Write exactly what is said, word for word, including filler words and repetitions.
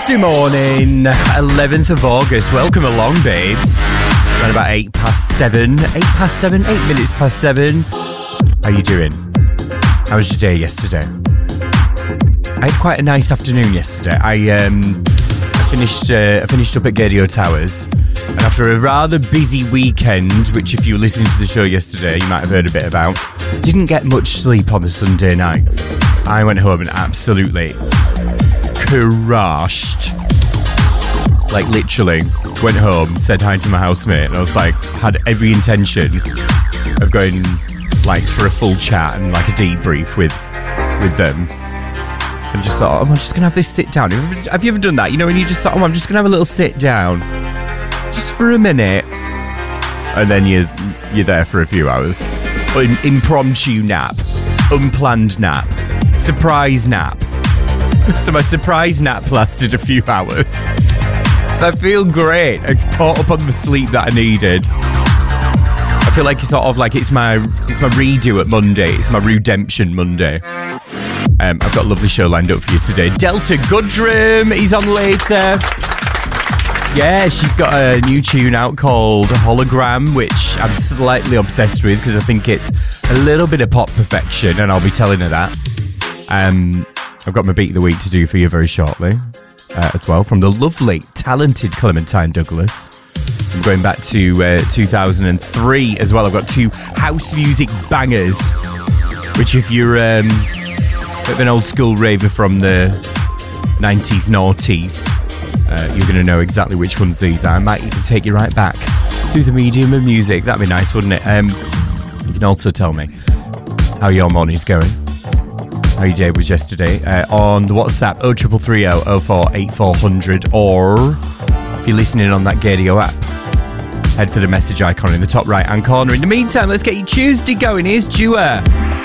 Tuesday morning, eleventh of August. Welcome along, babes. Around about eight past seven. Eight past seven, eight minutes past seven. How you doing? How was your day yesterday? I had quite a nice afternoon yesterday. I um, I finished uh, I finished up at Gadio Towers, and after a rather busy weekend, which if you were listening to the show yesterday, you might have heard a bit about, didn't get much sleep on the Sunday night. I went home and absolutely crashed. Like literally, went home, said hi to my housemate, and I was like, had every intention of going like for a full chat and like a debrief with with them. And just thought, oh, I'm just going to have this sit down. Have you, ever, have you ever done that? You know, when you just thought, oh, I'm just going to have a little sit down. Just for a minute. And then you're, you're there for a few hours. An impromptu nap. Unplanned nap. Surprise nap. So my surprise nap lasted a few hours. I feel great. I caught up on the sleep that I needed. I feel like it's sort of like it's my, it's my redo at Monday. It's my redemption Monday. Um, I've got a lovely show lined up for you today. Delta Goodrum, he's on later. Yeah, she's got a new tune out called Hologram, which I'm slightly obsessed with because I think it's a little bit of pop perfection, and I'll be telling her that. Um, I've got my beat of the week to do for you very shortly uh, as well, from the lovely, talented Clementine Douglas. I'm going back to uh, two thousand three as well. I've got two house music bangers, which if you're... Um, bit of an old school raver from the nineties, noughties. Uh, you're going to know exactly which ones these are. I might even take you right back through the medium of music. That'd be nice, wouldn't it? Um, you can also tell me how your morning's going, how your day was yesterday, uh, on the WhatsApp oh three three three oh oh four eight four hundred, or if you're listening on that Gadio app, head for the message icon in the top right hand corner. In the meantime, let's get your Tuesday going. Here's Dua.